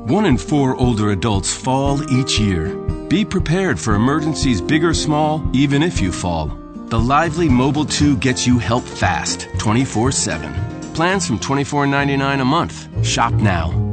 1 in 4 older adults fall each year. Be prepared for emergencies big or small, even if you fall. The Lively Mobile 2 gets you help fast, 24/7. Plans from $24.99 a month. Shop now.